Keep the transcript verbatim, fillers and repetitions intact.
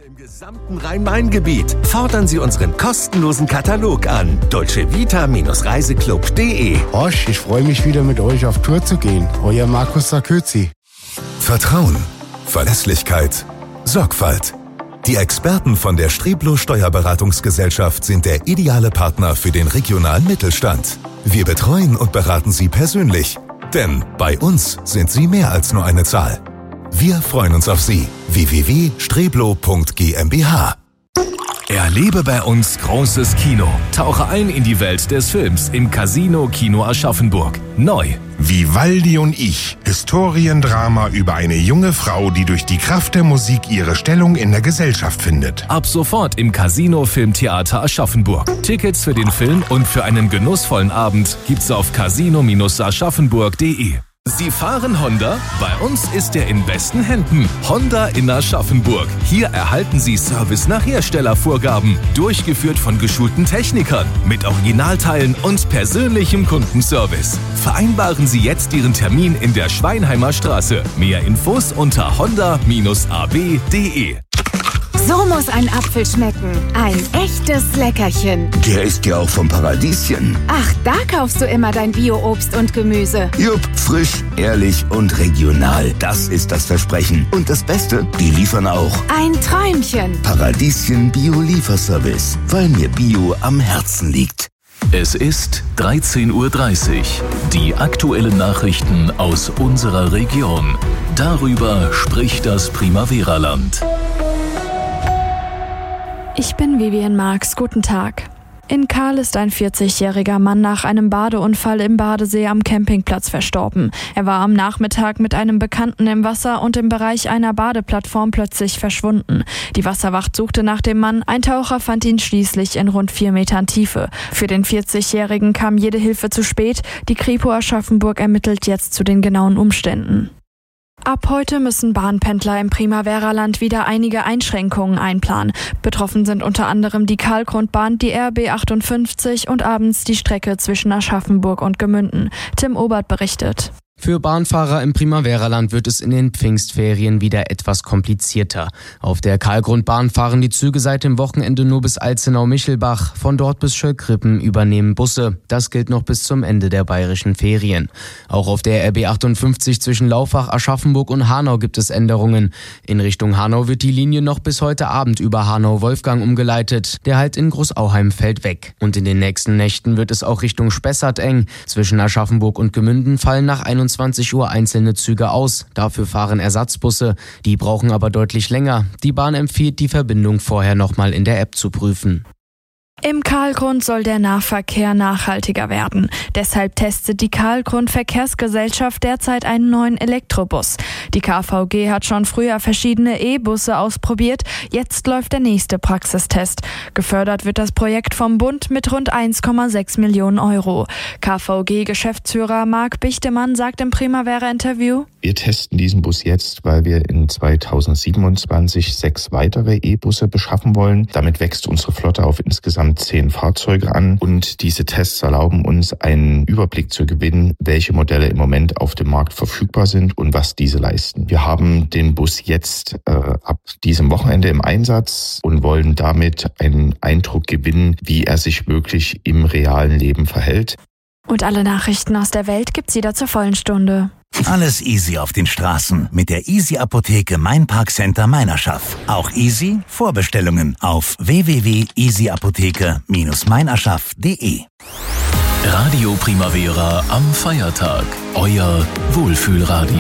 im gesamten Rhein-Main-Gebiet. Fordern Sie unseren kostenlosen Katalog an. dolce vita Reiseclub punkt de. Horsch, ich freue mich wieder mit euch auf Tour zu gehen. Euer Markus Sarkozy. Vertrauen, Verlässlichkeit, Sorgfalt. Die Experten von der Streblo Steuerberatungsgesellschaft sind der ideale Partner für den regionalen Mittelstand. Wir betreuen und beraten Sie persönlich. Denn bei uns sind Sie mehr als nur eine Zahl. Wir freuen uns auf Sie. w w w punkt streblo punkt g m b h. Erlebe bei uns großes Kino. Tauche ein in die Welt des Films im Casino Kino Aschaffenburg. Neu. Vivaldi und ich. Historiendrama über eine junge Frau, die durch die Kraft der Musik ihre Stellung in der Gesellschaft findet. Ab sofort im Casino Filmtheater Aschaffenburg. Tickets für den Film und für einen genussvollen Abend gibt's auf casino aschaffenburg punkt de. Sie fahren Honda? Bei uns ist er in besten Händen. Honda in Aschaffenburg. Hier erhalten Sie Service nach Herstellervorgaben. Durchgeführt von geschulten Technikern. Mit Originalteilen und persönlichem Kundenservice. Vereinbaren Sie jetzt Ihren Termin in der Schweinheimer Straße. Mehr Infos unter honda a b punkt de. So muss ein Apfel schmecken. Ein echtes Leckerchen. Der ist ja auch vom Paradieschen. Ach, da kaufst du immer dein Bio-Obst und Gemüse. Jupp, frisch, ehrlich und regional. Das ist das Versprechen. Und das Beste, die liefern auch. Ein Träumchen. Paradieschen Bio-Lieferservice. Weil mir Bio am Herzen liegt. Es ist dreizehn Uhr dreißig. Die aktuellen Nachrichten aus unserer Region. Darüber spricht das Primavera-Land. Ich bin Vivian Marx. Guten Tag. In Kahl ist ein vierzigjähriger Mann nach einem Badeunfall im Badesee am Campingplatz verstorben. Er war am Nachmittag mit einem Bekannten im Wasser und im Bereich einer Badeplattform plötzlich verschwunden. Die Wasserwacht suchte nach dem Mann. Ein Taucher fand ihn schließlich in rund vier Metern Tiefe. Für den vierzigjährigen kam jede Hilfe zu spät. Die Kripo Aschaffenburg ermittelt jetzt zu den genauen Umständen. Ab heute müssen Bahnpendler im Primavera-Land wieder einige Einschränkungen einplanen. Betroffen sind unter anderem die Kahlgrundbahn, die R B achtundfünfzig und abends die Strecke zwischen Aschaffenburg und Gemünden. Tim Obert berichtet. Für Bahnfahrer im Primavera-Land wird es in den Pfingstferien wieder etwas komplizierter. Auf der Kahlgrundbahn fahren die Züge seit dem Wochenende nur bis Alzenau-Michelbach. Von dort bis Schöllkrippen übernehmen Busse. Das gilt noch bis zum Ende der bayerischen Ferien. Auch auf der R B achtundfünfzig zwischen Laufach, Aschaffenburg und Hanau gibt es Änderungen. In Richtung Hanau wird die Linie noch bis heute Abend über Hanau-Wolfgang umgeleitet. Der Halt in Großauheim fällt weg. Und in den nächsten Nächten wird es auch Richtung Spessart eng. Zwischen Aschaffenburg und Gemünden fallen nach einundzwanzig Uhr einzelne Züge aus. Dafür fahren Ersatzbusse. Die brauchen aber deutlich länger. Die Bahn empfiehlt, die Verbindung vorher nochmal in der App zu prüfen. Im Kahlgrund soll der Nahverkehr nachhaltiger werden. Deshalb testet die Kahlgrund Verkehrsgesellschaft derzeit einen neuen Elektrobus. Die K V G hat schon früher verschiedene E-Busse ausprobiert. Jetzt läuft der nächste Praxistest. Gefördert wird das Projekt vom Bund mit rund eins Komma sechs Millionen Euro. K V G-Geschäftsführer Marc Bichtemann sagt im Primavera-Interview: Wir testen diesen Bus jetzt, weil wir in zweitausendsiebenundzwanzig sechs weitere E-Busse beschaffen wollen. Damit wächst unsere Flotte auf insgesamt zehn Fahrzeuge an und diese Tests erlauben uns, einen Überblick zu gewinnen, welche Modelle im Moment auf dem Markt verfügbar sind und was diese leisten. Wir haben den Bus jetzt äh, ab diesem Wochenende im Einsatz und wollen damit einen Eindruck gewinnen, wie er sich wirklich im realen Leben verhält. Und alle Nachrichten aus der Welt gibt's wieder zur vollen Stunde. Alles easy auf den Straßen mit der Easy Apotheke Mein Park Center Meinerschaft. Auch easy Vorbestellungen auf w w w punkt easy apotheke Bindestrich meinerschaft punkt de. Radio Primavera am Feiertag. Euer Wohlfühlradio.